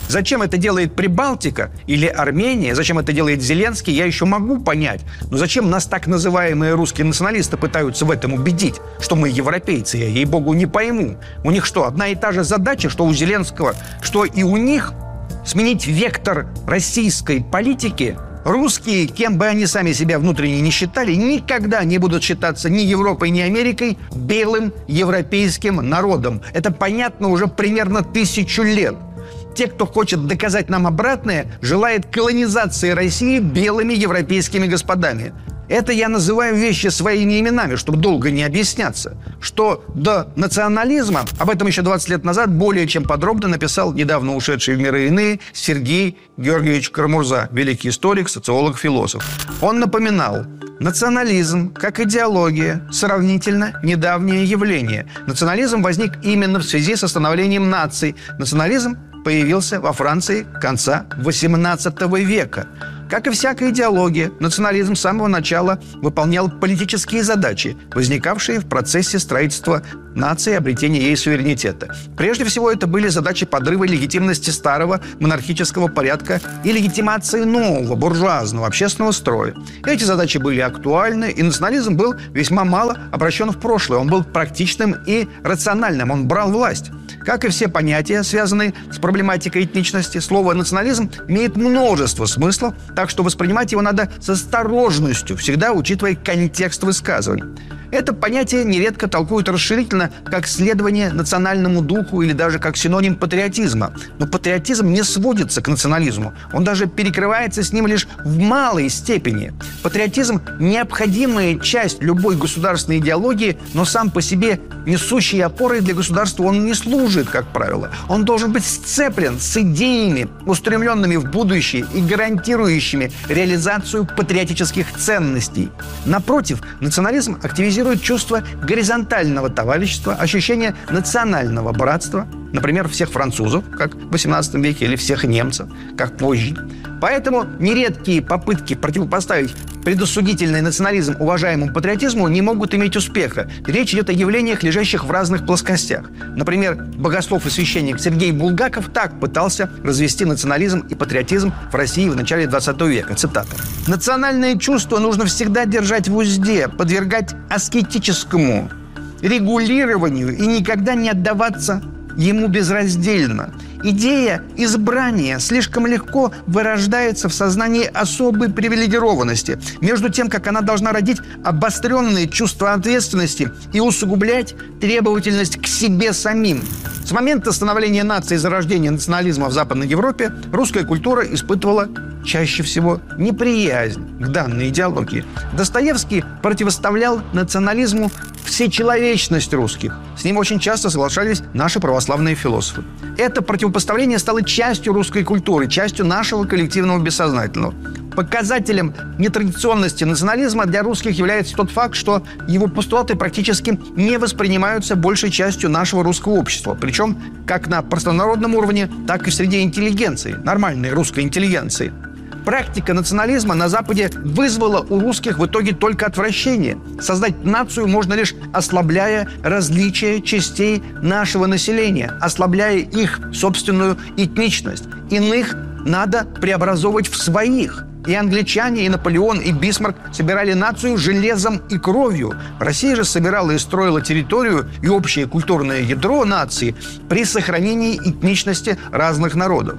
Зачем это делает Прибалтика или Армения, зачем это делает Зеленский, я еще могу понять. Но зачем нас так называемые русские националисты пытаются в этом убедить, что мы европейцы, я, ей-богу, не пойму. У них что, одна и та же задача, что у Зеленского, что и у них? Сменить вектор российской политики? Русские, кем бы они сами себя внутренне не считали, никогда не будут считаться ни Европой, ни Америкой белым европейским народом. Это понятно уже примерно тысячу лет. Те, кто хочет доказать нам обратное, желает колонизации России белыми европейскими господами. Это я называю вещи своими именами, чтобы долго не объясняться. Что до национализма, об этом еще двадцать лет назад более чем подробно написал недавно ушедший в миры иные Сергей Георгиевич Карамурза, великий историк, социолог, философ. Он напоминал: национализм, как идеология, сравнительно недавнее явление. Национализм возник именно в связи со становлением наций. Национализм появился во Франции конца восемнадцатого века. Как и всякая идеология, национализм с самого начала выполнял политические задачи, возникавшие в процессе строительства нации и обретения ей суверенитета. Прежде всего, это были задачи подрыва легитимности старого монархического порядка и легитимации нового буржуазного общественного строя. Эти задачи были актуальны, и национализм был весьма мало обращен в прошлое. Он был практичным и рациональным, он брал власть. Как и все понятия, связанные с проблематикой этничности, слово «национализм» имеет множество смыслов, так что воспринимать его надо с осторожностью, всегда учитывая контекст высказываний. Это понятие нередко толкуют расширительно как следование национальному духу или даже как синоним патриотизма. Но патриотизм не сводится к национализму. Он даже перекрывается с ним лишь в малой степени. Патриотизм – необходимая часть любой государственной идеологии, но сам по себе несущей опорой для государства он не служит, как правило. Он должен быть сцеплен с идеями, устремленными в будущее и гарантирующими реализацию патриотических ценностей. Напротив, национализм активизирует чувство горизонтального товарищества, ощущение национального братства, например, всех французов, как в восемнадцатом веке, или всех немцев, как позже. Поэтому нередкие попытки противопоставить предосудительный национализм уважаемому патриотизму не могут иметь успеха. Речь идет о явлениях, лежащих в разных плоскостях. Например, богослов и священник Сергей Булгаков так пытался развести национализм и патриотизм в России в начале двадцатого века. Цитата. «Национальное чувство нужно всегда держать в узде, подвергать аскетическому регулированию и никогда не отдаваться ему безраздельно. Идея избрания слишком легко вырождается в сознании особой привилегированности, между тем, как она должна родить обостренное чувство ответственности и усугублять требовательность к себе самим. С момента становления нации и зарождения национализма в Западной Европе русская культура испытывала чаще всего неприязнь к данной идеологии. Достоевский противоставлял национализму всечеловечность русских. С ним очень часто соглашались наши православные философы. Это противопоставление стало частью русской культуры, частью нашего коллективного бессознательного. Показателем нетрадиционности национализма для русских является тот факт, что его постулаты практически не воспринимаются большей частью нашего русского общества. Причем как на простонародном уровне, так и среди интеллигенции, нормальной русской интеллигенции. Практика национализма на Западе вызвала у русских в итоге только отвращение. Создать нацию можно лишь ослабляя различия частей нашего населения, ослабляя их собственную этничность. Иных надо преобразовывать в своих. И англичане, и Наполеон, и Бисмарк собирали нацию железом и кровью. Россия же собирала и строила территорию и общее культурное ядро нации при сохранении этничности разных народов.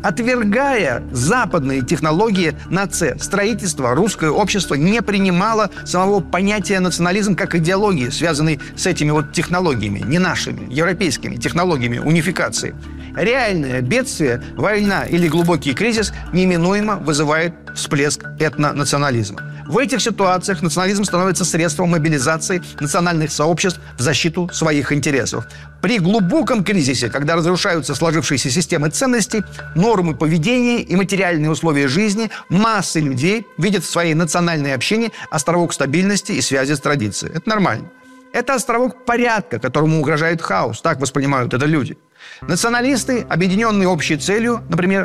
Отвергая западные технологии нации, строительство русское общество не принимало самого понятия национализм как идеологии, связанной с этими вот технологиями, не нашими, европейскими технологиями унификации. Реальное бедствие, война или глубокий кризис неминуемо вызывает всплеск этнонационализма. В этих ситуациях национализм становится средством мобилизации национальных сообществ в защиту своих интересов. При глубоком кризисе, когда разрушаются сложившиеся системы ценностей, нормы поведения и материальные условия жизни, массы людей видят в своей национальной общине островок стабильности и связи с традицией. Это нормально. Это островок порядка, которому угрожает хаос. Так воспринимают это люди. Националисты, объединенные общей целью, например,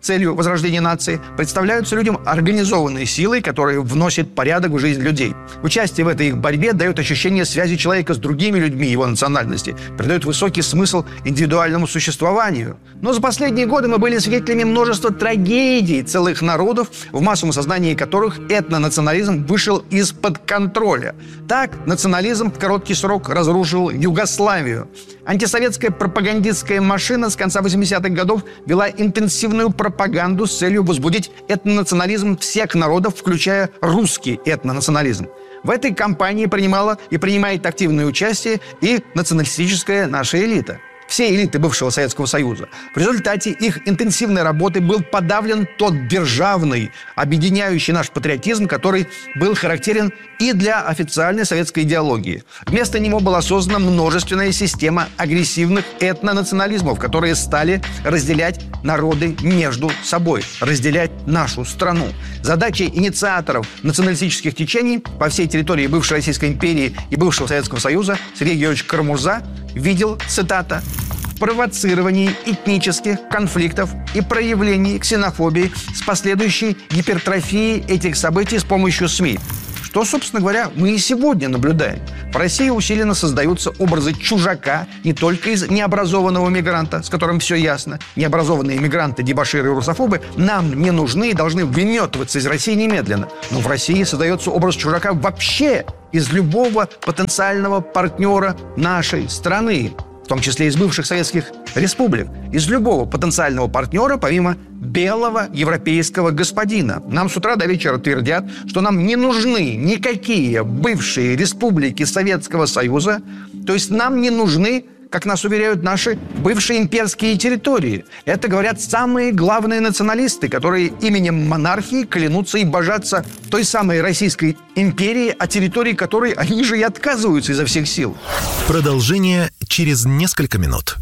целью возрождения нации, представляются людям организованной силой, которая вносит порядок в жизнь людей. Участие в этой их борьбе дает ощущение связи человека с другими людьми его национальности, придает высокий смысл индивидуальному существованию. Но за последние годы мы были свидетелями множества трагедий целых народов, в массовом сознании которых этнонационализм вышел из-под контроля. Так, национализм в короткий срок разрушил Югославию. Антисоветская пропагандистская машина с конца восьмидесятых годов вела интенсивную пропаганду с целью возбудить этнонационализм всех народов, включая русский этнонационализм. В этой кампании принимала и принимает активное участие и националистическая наша элита. Все элиты бывшего Советского Союза. В результате их интенсивной работы был подавлен тот державный, объединяющий наш патриотизм, который был характерен и для официальной советской идеологии. Вместо него была создана множественная система агрессивных этнонационализмов, которые стали разделять народы между собой, разделять нашу страну. Задачей инициаторов националистических течений по всей территории бывшей Российской империи и бывшего Советского Союза Сергей Георгиевич Карамурза видел, цитата, «в провоцировании этнических конфликтов и проявлении ксенофобии с последующей гипертрофией этих событий с помощью СМИ». Что, собственно говоря, мы и сегодня наблюдаем. В России усиленно создаются образы чужака не только из необразованного мигранта, с которым все ясно. Необразованные мигранты, дебоширы и русофобы нам не нужны и должны выметываться из России немедленно. Но в России создается образ чужака вообще из любого потенциального партнера нашей страны, в том числе из бывших советских республик, из любого потенциального партнера, помимо белого европейского господина. Нам с утра до вечера твердят, что нам не нужны никакие бывшие республики Советского Союза, то есть нам не нужны, как нас уверяют, наши бывшие имперские территории. Это говорят самые главные националисты, которые именем монархии клянутся и божатся той самой Российской империи, о территории которой они же и отказываются изо всех сил. Продолжение через несколько минут.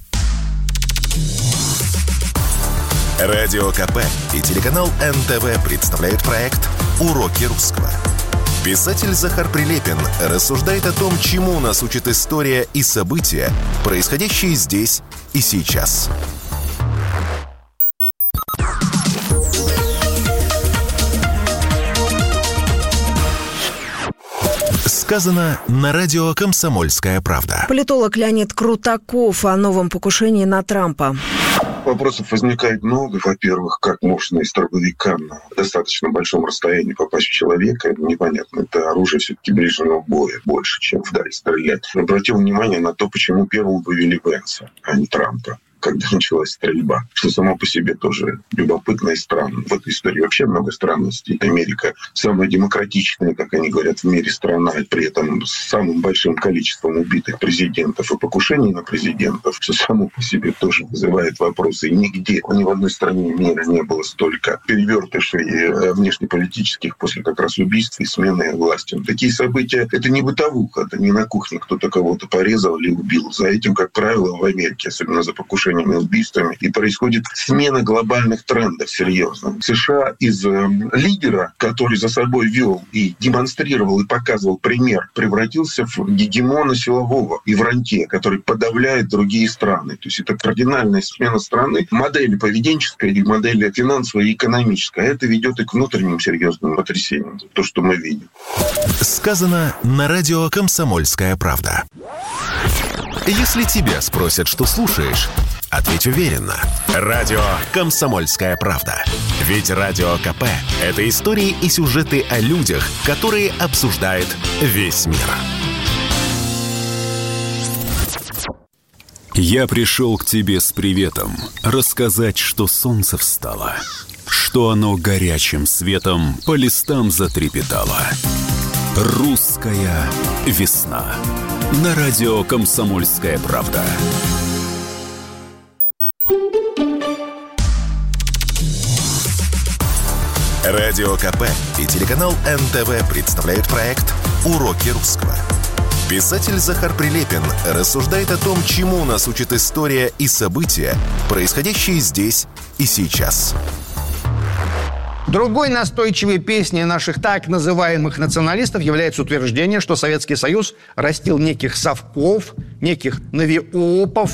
Радио КП и телеканал эн тэ вэ представляют проект «Уроки русского». Писатель Захар Прилепин рассуждает о том, чему нас учит история и события, происходящие здесь и сейчас. Сказано на радио «Комсомольская правда». Политолог Леонид Крутаков о новом покушении на Трампа. Вопросов возникает много. Во-первых, как можно из дробовика на достаточно большом расстоянии попасть в человека? Это непонятно. Это оружие все-таки ближнего боя больше, чем вдаль стрелять. Обратил внимание на то, почему первым вывели Венса, а не Трампа, когда началась стрельба, что само по себе тоже любопытно и странно. В этой истории вообще много странностей. Америка самая демократичная, как они говорят, в мире страна, и при этом с самым большим количеством убитых президентов и покушений на президентов, что само по себе тоже вызывает вопросы. И нигде, ни в одной стране мира не было столько перевертышей внешнеполитических после как раз убийств и смены власти. Такие события — это не бытовуха, это не на кухне кто-то кого-то порезал или убил. За этим, как правило, в Америке, особенно за покушение и убийствами, и происходит смена глобальных трендов серьезно. США из э, лидера, который за собой вел и демонстрировал и показывал пример, превратился в гегемона силового и в рантье, который подавляет другие страны. То есть это кардинальная смена страны, модели поведенческой и модели финансовой и экономической. Это ведет и к внутренним серьезным потрясениям. То, что мы видим. Сказано на радио «Комсомольская правда». Если тебя спросят, что слушаешь, ответь уверенно. Радио «Комсомольская правда». Ведь Радио КП – это истории и сюжеты о людях, которые обсуждает весь мир. Я пришел к тебе с приветом, рассказать, что солнце встало, что оно горячим светом по листам затрепетало. Русская весна. На радио «Комсомольская правда». Радио КП и телеканал эн тэ вэ представляют проект «Уроки русского». Писатель Захар Прилепин рассуждает о том, чему нас учит история и события, происходящие здесь и сейчас. Другой настойчивой песней наших так называемых националистов является утверждение, что Советский Союз растил неких совков, неких навиопов,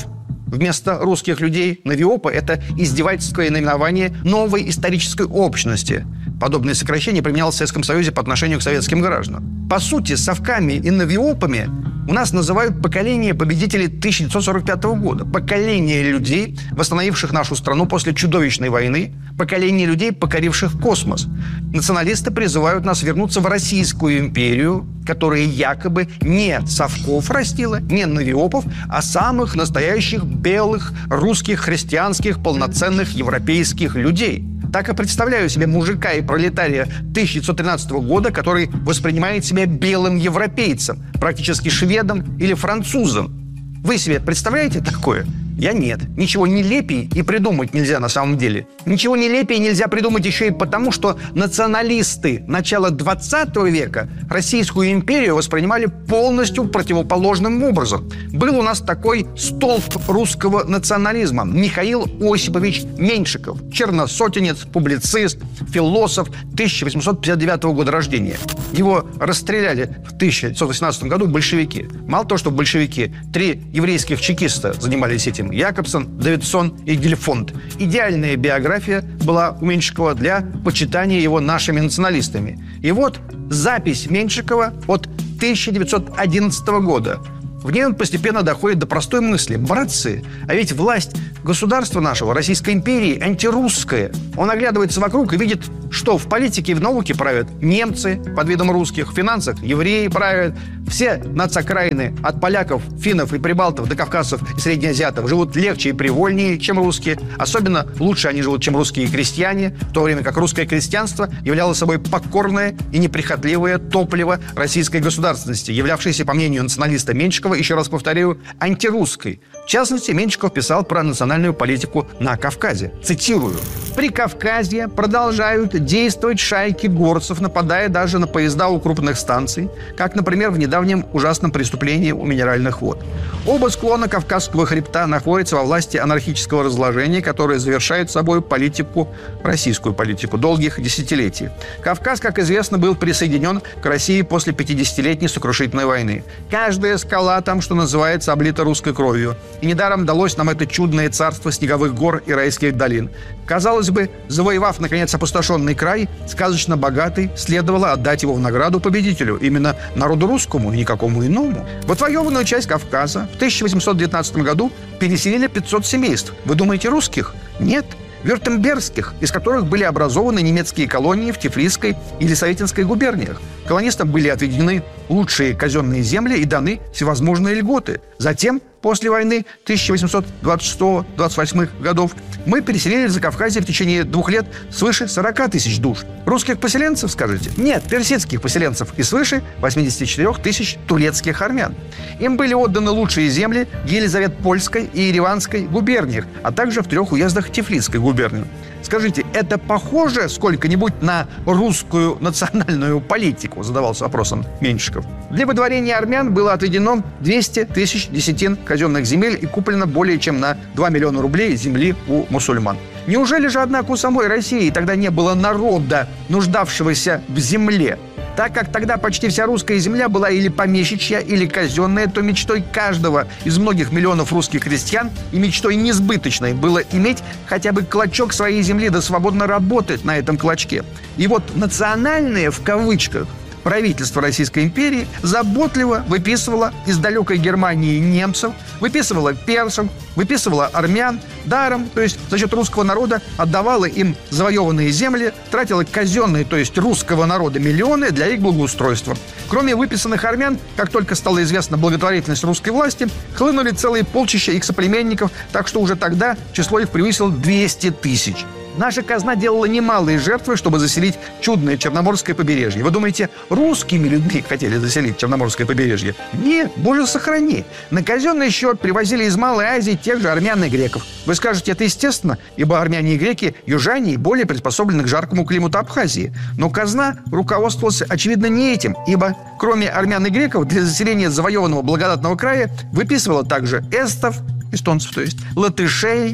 Вместо русских людей навиопы – это издевательское наименование новой исторической общности. Подобное сокращение применялось в Советском Союзе по отношению к советским гражданам. По сути, совками и навиопами у нас называют поколение победителей тысяча девятьсот сорок пятого года. Поколение людей, восстановивших нашу страну после чудовищной войны. Поколение людей, покоривших космос. Националисты призывают нас вернуться в Российскую империю, которая якобы не совков растила, не навиопов, а самых настоящих белых, русских, христианских, полноценных европейских людей. Так и представляю себе мужика и пролетария тысяча девятьсот тринадцатого года, который воспринимает себя белым европейцем, практически шведом или французом. Вы себе представляете такое? Я нет. Ничего нелепее и придумать нельзя на самом деле. Ничего нелепее нельзя придумать еще и потому, что националисты начала двадцатого века Российскую империю воспринимали полностью противоположным образом. Был у нас такой столб русского национализма Михаил Осипович Меньшиков, черносотенец, публицист, философ тысяча восемьсот пятьдесят девятого года рождения. Его расстреляли в тысяча девятьсот восемнадцатом году большевики. Мало того, что большевики, три еврейских чекиста занимались этим: Якобсон, Давидсон и Гельфонд. Идеальная биография была у Меньшикова для почитания его нашими националистами. И вот запись Меньшикова от тысяча девятьсот одиннадцатого года. В ней он постепенно доходит до простой мысли: братцы, а ведь власть государства нашего, Российской империи, антирусская. Он оглядывается вокруг и видит, что в политике и в науке правят немцы под видом русских, в финансах евреи правят. Все нацокраины от поляков, финнов и прибалтов до кавказцев и среднеазиатов живут легче и привольнее, чем русские. Особенно лучше они живут, чем русские крестьяне, в то время как русское крестьянство являло собой покорное и неприхотливое топливо российской государственности, являвшееся, по мнению националиста Меньшикова, еще раз повторяю, антирусской. В частности, Меньшиков писал про национальную политику на Кавказе. Цитирую: «При Кавказе продолжают действовать шайки горцев, нападая даже на поезда у крупных станций, как, например, в недавнем ужасном преступлении у Минеральных вод. Оба склона Кавказского хребта находятся во власти анархического разложения, которое завершает собой политику, российскую политику, долгих десятилетий. Кавказ, как известно, был присоединен к России после пятидесятилетней сокрушительной войны. Каждая скала там, что называется, облита русской кровью. И недаром далось нам это чудное царство снеговых гор и райских долин. Казалось бы, завоевав, наконец, опустошенный край, сказочно богатый, следовало отдать его в награду победителю, именно народу русскому и никакому иному. В отвоеванную часть Кавказа в тысяча восемьсот девятнадцатом году переселили пятьсот семейств. Вы думаете, русских? Нет. Вюртембергских, из которых были образованы немецкие колонии в Тифлисской и Елисаветинской губерниях. Колонистам были отведены лучшие казенные земли и даны всевозможные льготы. Затем, после войны тысяча восемьсот двадцать шестого — двадцать восьмого годов, мы переселили в Закавказье в течение двух лет свыше сорока тысяч душ. Русских поселенцев, скажете? Нет, персидских поселенцев и свыше восьмидесяти четырёх тысяч турецких армян. Им были отданы лучшие земли в Елизаветпольской и Ереванской губерниях, а также в трех уездах Тифлисской губернии. Скажите, это похоже сколько-нибудь на русскую национальную политику? Задавался вопросом Меньшиков. Для выдворения армян было отведено двести тысяч десятин казенных земель и куплено более чем на два миллиона рублей земли у мусульман. Неужели же, однако, у самой России тогда не было народа, нуждавшегося в земле? Так как тогда почти вся русская земля была или помещичья, или казенная, то мечтой каждого из многих миллионов русских крестьян и мечтой несбыточной было иметь хотя бы клочок своей земли, да свободно работать на этом клочке. И вот национальные, в кавычках, правительство Российской империи заботливо выписывало из далекой Германии немцев, выписывало персов, выписывало армян даром, то есть за счет русского народа отдавало им завоеванные земли, тратило казенные, то есть русского народа, миллионы для их благоустройства. Кроме выписанных армян, как только стала известна благотворительность русской власти, хлынули целые полчища их соплеменников, так что уже тогда число их превысило двести тысяч. Наша казна делала немалые жертвы, чтобы заселить чудное Черноморское побережье. Вы думаете, русскими людьми хотели заселить Черноморское побережье? Нет, боже сохрани. На казенный счет привозили из Малой Азии тех же армян и греков. Вы скажете, это естественно, ибо армяне и греки южане и более приспособлены к жаркому климату Абхазии. Но казна руководствовалась, очевидно, не этим, ибо кроме армян и греков для заселения завоеванного благодатного края выписывала также эстов, эстонцев, то есть, латышей,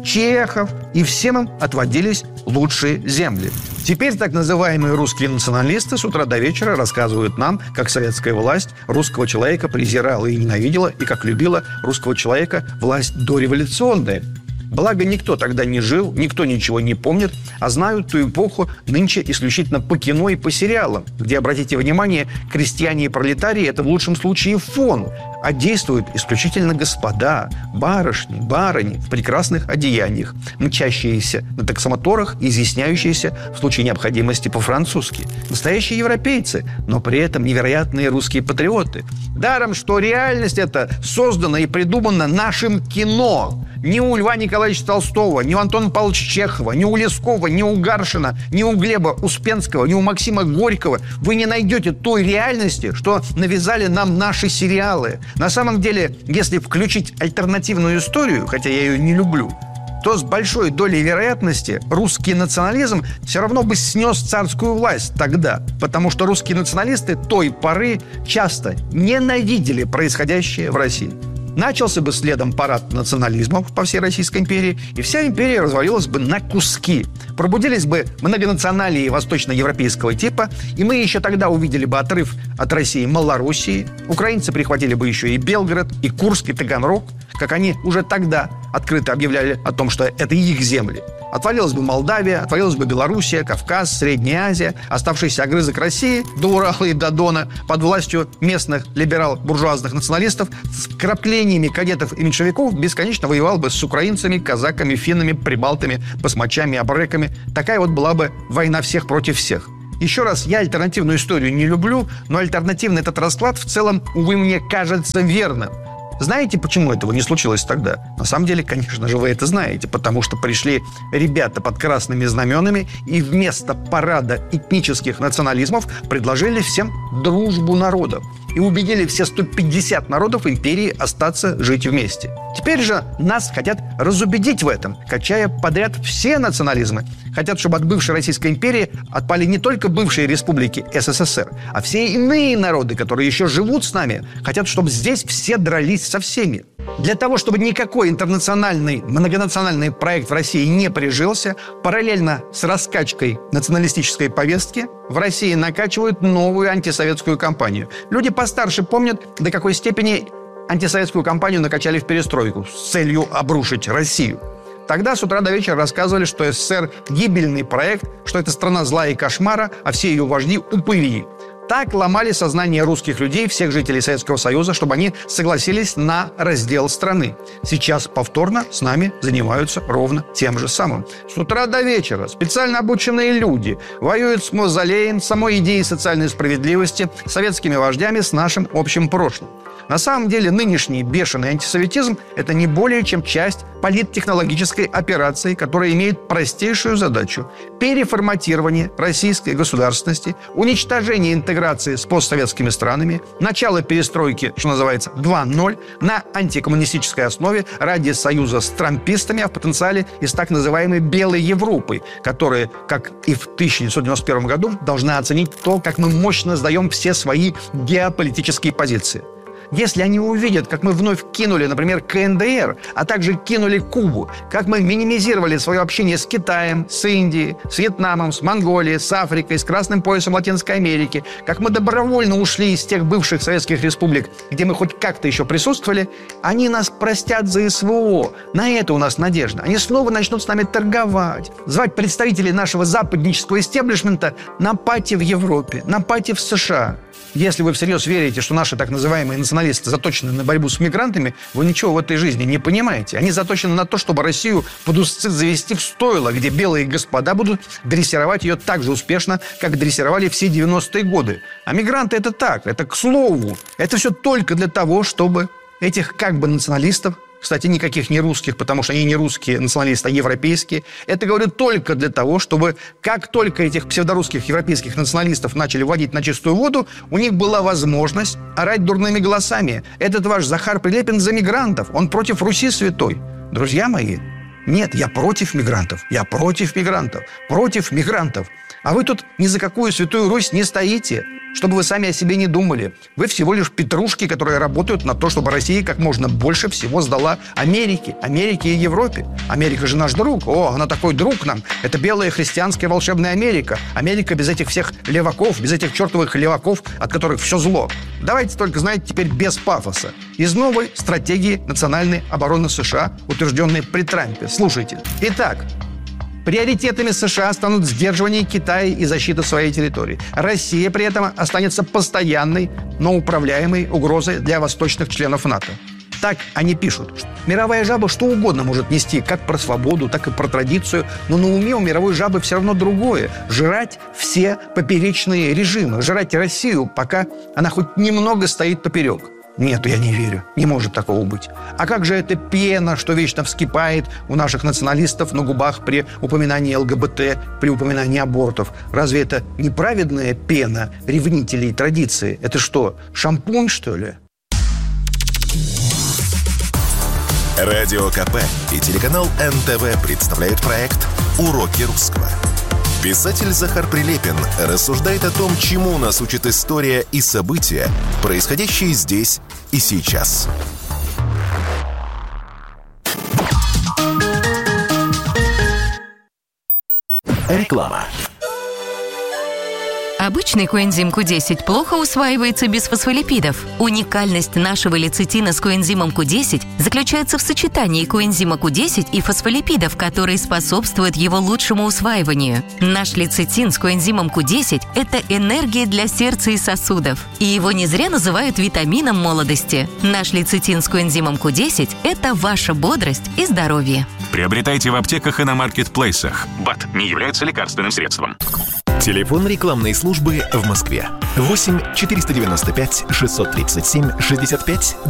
чехов, и всем им отводились лучшие земли. Теперь так называемые русские националисты с утра до вечера рассказывают нам, как советская власть русского человека презирала и ненавидела, и как любила русского человека власть дореволюционная. Благо, никто тогда не жил, никто ничего не помнит, а знают ту эпоху нынче исключительно по кино и по сериалам, где, обратите внимание, крестьяне и пролетарии – это в лучшем случае фон, а действуют исключительно господа, барышни, барыни в прекрасных одеяниях, мчащиеся на таксомоторах, изъясняющиеся в случае необходимости по-французски. Настоящие европейцы, но при этом невероятные русские патриоты. Даром, что реальность эта создана и придумана нашим кино. Ни у Льва Николаевича Толстого, ни у Антона Павловича Чехова, ни у Лескова, ни у Гаршина, ни у Глеба Успенского, ни у Максима Горького вы не найдете той реальности, что навязали нам наши сериалы. На самом деле, если включить альтернативную историю, хотя я ее не люблю, то с большой долей вероятности русский национализм все равно бы снес царскую власть тогда, потому что русские националисты той поры часто ненавидели происходящее в России. Начался бы следом парад национализмов по всей Российской империи, и вся империя развалилась бы на куски. Пробудились бы многонационалии восточноевропейского типа, и мы еще тогда увидели бы отрыв от России Малороссии. Украинцы прихватили бы еще и Белгород, и Курск, и Таганрог, как они уже тогда открыто объявляли о том, что это их земли. Отвалилась бы Молдавия, отвалилась бы Белоруссия, Кавказ, Средняя Азия, оставшийся огрызок России до Урала и до Дона под властью местных либерал-буржуазных националистов с вкраплениями кадетов и меньшевиков бесконечно воевал бы с украинцами, казаками, финнами, прибалтами, басмачами, абреками. Такая вот была бы война всех против всех. Еще раз, я альтернативную историю не люблю, но альтернативный этот расклад в целом, увы, мне кажется верным. Знаете, почему этого не случилось тогда? На самом деле, конечно же, вы это знаете, потому что пришли ребята под красными знаменами и вместо парада этнических национализмов предложили всем дружбу народов и убедили все сто пятьдесят народов империи остаться жить вместе. Теперь же нас хотят разубедить в этом, качая подряд все национализмы. Хотят, чтобы от бывшей Российской империи отпали не только бывшие республики СССР, а все иные народы, которые еще живут с нами, хотят, чтобы здесь все дрались со всеми. Для того, чтобы никакой интернациональный, многонациональный проект в России не прижился, параллельно с раскачкой националистической повестки в России накачивают новую антисоветскую кампанию. Люди постарше помнят, до какой степени антисоветскую кампанию накачали в перестройку с целью обрушить Россию. Тогда с утра до вечера рассказывали, что СССР – гибельный проект, что это страна зла и кошмара, а все ее вожди – упыри. Так ломали сознание русских людей, всех жителей Советского Союза, чтобы они согласились на раздел страны. Сейчас повторно с нами занимаются ровно тем же самым. С утра до вечера специально обученные люди воюют с мавзолеем, самой идеей социальной справедливости, советскими вождями, с нашим общим прошлым. На самом деле нынешний бешеный антисоветизм – это не более чем часть политтехнологической операции, которая имеет простейшую задачу – переформатирование российской государственности, уничтожение интеграции с постсоветскими странами, начало перестройки, что называется, два ноль, на антикоммунистической основе ради союза с трампистами, а в потенциале и с так называемой «белой Европой», которая, как и в тысяча девятьсот девяносто первом году, должна оценить то, как мы мощно сдаем все свои геополитические позиции. Если они увидят, как мы вновь кинули, например, ка эн дэ эр, а также кинули Кубу, как мы минимизировали свое общение с Китаем, с Индией, с Вьетнамом, с Монголией, с Африкой, с Красным поясом Латинской Америки, как мы добровольно ушли из тех бывших советских республик, где мы хоть как-то еще присутствовали, они нас простят за эс вэ о. На это у нас надежда. Они снова начнут с нами торговать, звать представителей нашего западнического истеблишмента на пати в Европе, на пати в США. Если вы всерьез верите, что наши так называемые националисты заточены на борьбу с мигрантами, вы ничего в этой жизни не понимаете. Они заточены на то, чтобы Россию под узцы завести в стойло, где белые господа будут дрессировать ее так же успешно, как дрессировали все девяностые годы. А мигранты – это так, это к слову. Это все только для того, чтобы этих как бы националистов, кстати, никаких не русских, потому что они не русские националисты, а европейские. Это говорю только для того, чтобы как только этих псевдорусских европейских националистов начали вводить на чистую воду, у них была возможность орать дурными голосами. Этот ваш Захар Прилепин за мигрантов, он против Руси святой. Друзья мои, нет, я против мигрантов, я против мигрантов, против мигрантов. А вы тут ни за какую Святую Русь не стоите. Чтобы вы сами о себе не думали. Вы всего лишь петрушки, которые работают на то, чтобы Россия как можно больше всего сдала Америке. Америке и Европе. Америка же наш друг. О, она такой друг нам. Это белая христианская волшебная Америка. Америка без этих всех леваков, без этих чертовых леваков, от которых все зло. Давайте только, знаете, теперь без пафоса. Из новой стратегии национальной обороны США, утвержденной при Трампе. Слушайте. Итак, приоритетами США станут сдерживание Китая и защита своей территории. Россия при этом останется постоянной, но управляемой угрозой для восточных членов НАТО. Так они пишут. Мировая жаба что угодно может нести, как про свободу, так и про традицию, но на уме у мировой жабы все равно другое. Жрать все поперечные режимы, жрать Россию, пока она хоть немного стоит поперек. Нет, я не верю. Не может такого быть. А как же эта пена, что вечно вскипает у наших националистов на губах при упоминании ЛГБТ, при упоминании абортов? Разве это неправедная пена ревнителей традиции? Это что, шампунь, что ли? Радио КП и телеканал эн тэ вэ представляют проект «Уроки русского». Писатель Захар Прилепин рассуждает о том, чему нас учит история и события, происходящие здесь и сейчас. Реклама. Обычный коэнзим ку десять плохо усваивается без фосфолипидов. Уникальность нашего лецитина с коэнзимом ку десять заключается в сочетании коэнзима ку десять и фосфолипидов, которые способствуют его лучшему усваиванию. Наш лецитин с коэнзимом ку десять – это энергия для сердца и сосудов. И его не зря называют витамином молодости. Наш лецитин с коэнзимом ку десять – это ваша бодрость и здоровье. Приобретайте в аптеках и на маркетплейсах. БАД не является лекарственным средством. Телефон рекламной службы в Москве. восемь четыреста девяносто пять шестьсот тридцать семь шестьдесят пять